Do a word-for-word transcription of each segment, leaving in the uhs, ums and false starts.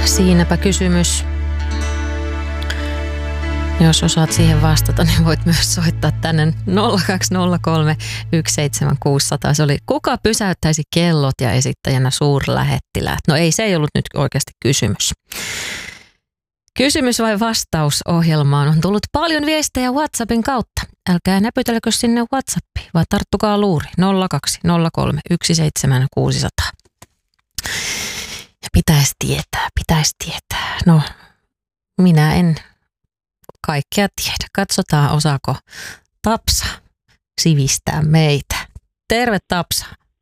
Siinäpä kysymys. Jos osaat siihen vastata, niin voit myös soittaa tänne nolla kaksi nolla kolme yksi seitsemän kuusi nolla nolla. Se oli, kuka pysäyttäisi kellot ja esittäjänä suurlähettiläät? No ei, se ei ollut nyt oikeasti kysymys. Kysymys vai vastaus ohjelmaan on tullut paljon viestejä WhatsAppin kautta. Älkää näpytelkö sinne WhatsAppiin, vaan tarttukaa luuri nolla kaksi nolla kolme yksi seitsemän kuusi nolla nolla. Ja pitäisi tietää, pitäisi tietää. No, minä en kaikkea tiedä. Katsotaan, osaako Tapsa sivistää meitä. Terve Tapsa.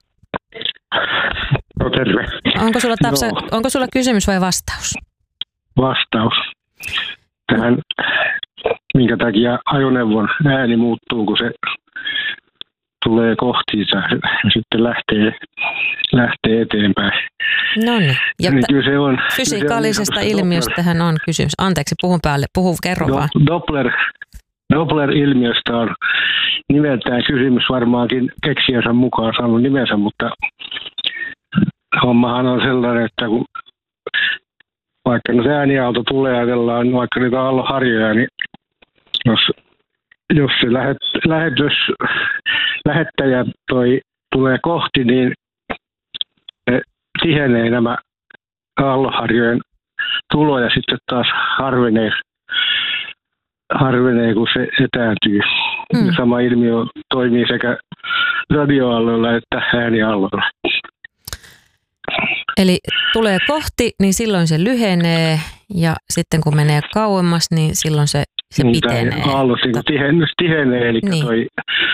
No terve. Onko sulla, Tapsa, no. onko sulla kysymys vai vastaus? Vastaus. Tähän, minkä takia ajoneuvon ääni muuttuu, kun se tulee kohtiinsa ja sitten lähtee, lähtee eteenpäin. No niin. Ja niin kyllä se on, fysikaalisesta se on ilmiöstähän on kysymys. Anteeksi, puhun päälle. Puhu, kerro vaan. Doppler, Doppler-ilmiöstä on nimeltään kysymys, varmaankin keksijänsä mukaan saanut nimensä, mutta hommahan on sellainen, että kun vaikka no se ääniaalto tulee, ajatellaan vaikka niitä aallonharjoja, niin jos, jos se lähet, lähetys, lähettäjä toi tulee kohti, niin ne tihenee nämä aallonharjojen tulo ja sitten taas harvenee, harvenee kun se etääntyy. Mm. Sama ilmiö toimii sekä radioaalloilla että ääniaalloilla. Eli tulee kohti, niin silloin se lyhenee ja sitten kun menee kauemmas, niin silloin se, se niin, pitenee. Aallot niin tihenee, tihenee, eli niin. toi